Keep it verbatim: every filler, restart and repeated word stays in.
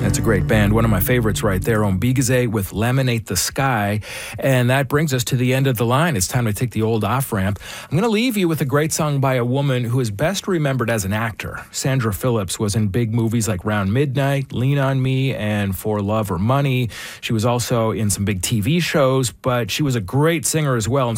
That's a great band. One of my favorites right there, Ombigeze with Laminate the Sky. And that brings us to the end of the line. It's time to take the old off-ramp. I'm going to leave you with a great song by a woman who is best remembered as an actor. Sandra Phillips was in big movies like Round Midnight, Lean on Me, and For Love or Money. She was also in some big T V shows, but she was a great singer as well.